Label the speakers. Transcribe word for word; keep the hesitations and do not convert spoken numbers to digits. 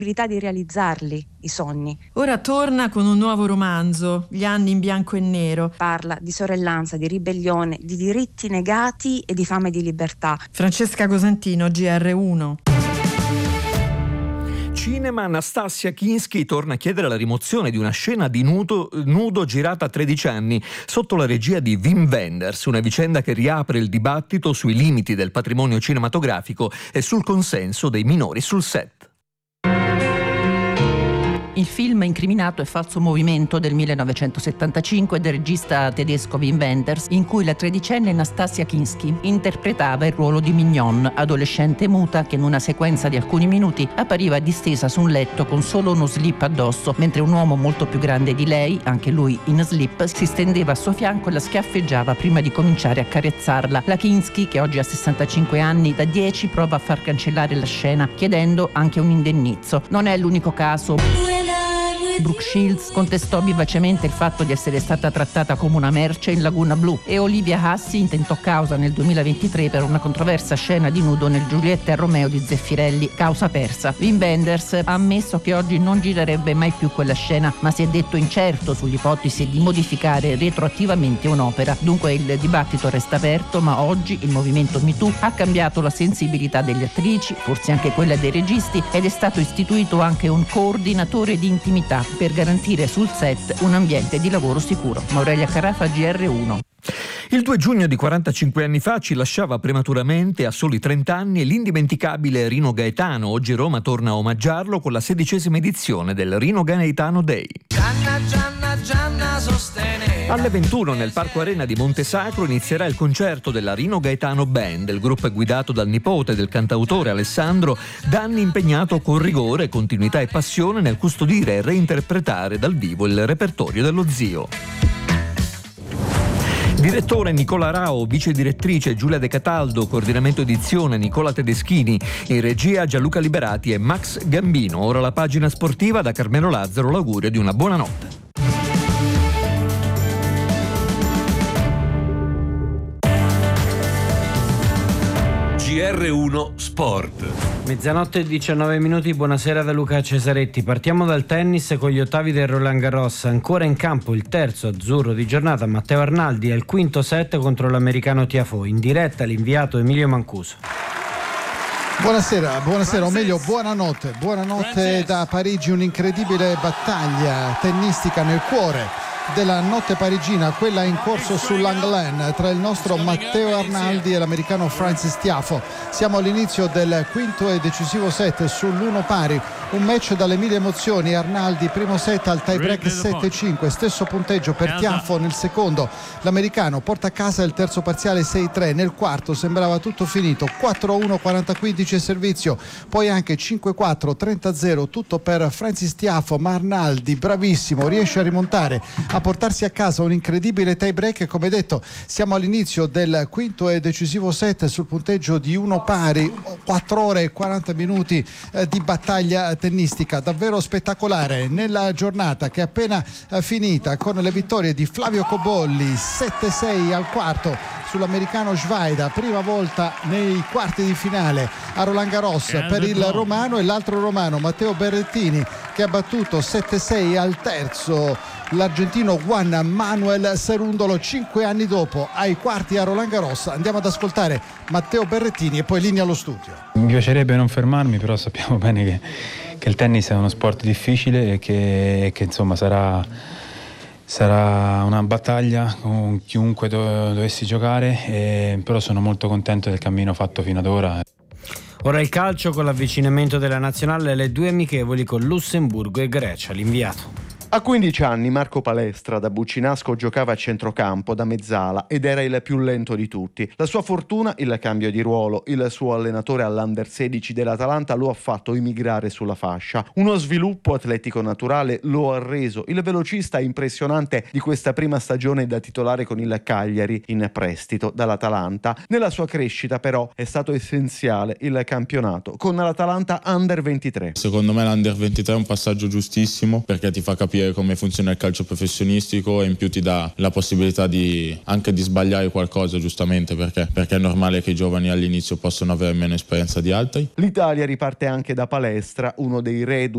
Speaker 1: possibilità di realizzarli, i sogni.
Speaker 2: Ora torna con un nuovo romanzo, Gli anni in bianco e nero.
Speaker 1: Parla di sorellanza, di ribellione, di diritti negati e di fame di libertà.
Speaker 2: Francesca Cosentino, G R uno.
Speaker 3: Cinema. Nastassja Kinski torna a chiedere la rimozione di una scena di nudo, nudo girata a tredici anni sotto la regia di Wim Wenders, una vicenda che riapre il dibattito sui limiti del patrimonio cinematografico e sul consenso dei minori sul set.
Speaker 4: Il film incriminato è Falso movimento del millenovecentosettantacinque del regista tedesco Wim Wenders, in cui la tredicenne Nastassja Kinski interpretava il ruolo di Mignon, adolescente muta che in una sequenza di alcuni minuti appariva distesa su un letto con solo uno slip addosso, mentre un uomo molto più grande di lei, anche lui in slip, si stendeva al suo fianco e la schiaffeggiava prima di cominciare a carezzarla. La Kinski, che oggi ha sessantacinque anni, da dieci prova a far cancellare la scena, chiedendo anche un indennizzo. Non è l'unico caso. Brooke Shields contestò vivacemente il fatto di essere stata trattata come una merce in Laguna Blu e Olivia Hussey intentò causa nel duemilaventitré per una controversa scena di nudo nel Giulietta e Romeo di Zeffirelli, causa persa. Wim Wenders ha ammesso che oggi non girerebbe mai più quella scena, ma si è detto incerto sull'ipotesi di modificare retroattivamente un'opera. Dunque il dibattito resta aperto, ma oggi il movimento Me Too ha cambiato la sensibilità delle attrici, forse anche quella dei registi, ed è stato istituito anche un coordinatore di intimità per garantire sul set un ambiente di lavoro sicuro. Aurelia Carafa, G R uno.
Speaker 3: Il due giugno di quarantacinque anni fa ci lasciava prematuramente, a soli trenta anni, l'indimenticabile Rino Gaetano. Oggi Roma torna a omaggiarlo con la sedicesima edizione del Rino Gaetano Day. Gianna, Gianna, Gianna sostenere. Alle ventuno nel Parco Arena di Montesacro inizierà il concerto della Rino Gaetano Band. Il gruppo è guidato dal nipote del cantautore Alessandro, da anni impegnato con rigore, continuità e passione nel custodire e reinterpretare dal vivo il repertorio dello zio. Direttore Nicola Rao, vice direttrice Giulia De Cataldo, coordinamento edizione Nicola Tedeschini, in regia Gianluca Liberati e Max Gambino. Ora la pagina sportiva, da Carmelo Lazzaro l'augurio di una buona notte.
Speaker 5: G R uno Sport.
Speaker 6: Mezzanotte e diciannove minuti, buonasera da Luca Cesaretti. Partiamo dal tennis con gli ottavi del Roland Garros. Ancora in campo il terzo azzurro di giornata, Matteo Arnaldi, al quinto set contro l'americano Tiafoe. In diretta l'inviato Emilio Mancuso.
Speaker 7: Buonasera, buonasera, o meglio buonanotte. Buonanotte da Parigi, un'incredibile battaglia tennistica nel cuore della notte parigina, quella in corso sull'Angleterre tra il nostro Matteo Arnaldi e l'americano Frances Tiafoe. Siamo all'inizio del quinto e decisivo set sull'uno pari, un match dalle mille emozioni. Arnaldi primo set al tie break sette cinque, stesso punteggio per Tiafoe nel secondo. L'americano porta a casa il terzo parziale sei tre, nel quarto sembrava tutto finito, quattro uno, quaranta quindici servizio, poi anche cinque quattro, trenta zero, tutto per Frances Tiafoe, ma Arnaldi bravissimo, riesce a rimontare, a portarsi a casa un incredibile tie break. Come detto, siamo all'inizio del quinto e decisivo set sul punteggio di uno pari, quattro ore e quaranta minuti eh, di battaglia tennistica davvero spettacolare nella giornata che è appena eh, finita, con le vittorie di Flavio Cobolli sette sei al quarto sull'americano Schweida, prima volta nei quarti di finale a Roland Garros per il romano, e l'altro romano Matteo Berrettini che ha battuto sette sei al terzo l'argentino Juan Manuel Cerundolo cinque anni dopo ai quarti a Roland Garros. Andiamo ad ascoltare Matteo Berrettini e poi linea allo studio.
Speaker 8: Mi piacerebbe non fermarmi, però sappiamo bene che, che il tennis è uno sport difficile e che, che insomma sarà, sarà una battaglia con chiunque do, dovessi giocare, e, però sono molto contento del cammino fatto fino ad ora.
Speaker 6: Ora il calcio con l'avvicinamento della nazionale alle due amichevoli con Lussemburgo e Grecia. L'inviato.
Speaker 9: A quindici anni Marco Palestra da Buccinasco giocava a centrocampo da mezzala ed era il più lento di tutti. La sua fortuna, il cambio di ruolo. Il suo allenatore all'Under sedici dell'Atalanta lo ha fatto emigrare sulla fascia. Uno sviluppo atletico naturale lo ha reso il velocista impressionante di questa prima stagione da titolare con il Cagliari in prestito dall'Atalanta. Nella sua crescita però è stato essenziale il campionato con l'Atalanta Under ventitré.
Speaker 10: Secondo me l'Under ventitré è un passaggio giustissimo perché ti fa capire come funziona il calcio professionistico e in più ti dà la possibilità di anche di sbagliare qualcosa, giustamente, perché, perché è normale che i giovani all'inizio possono avere meno esperienza di altri.
Speaker 9: L'Italia riparte anche da Palestra, uno dei redu